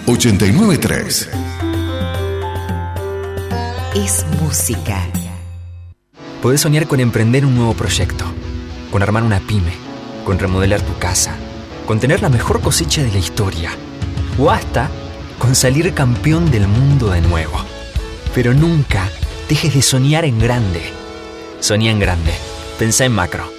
89.3. Es música. Podés soñar con emprender un nuevo proyecto, con armar una pyme, con remodelar tu casa, con tener la mejor cosecha de la historia, o hasta con salir campeón del mundo de nuevo. Pero nunca dejes de soñar en grande. Soñá en grande. Pensá en macro.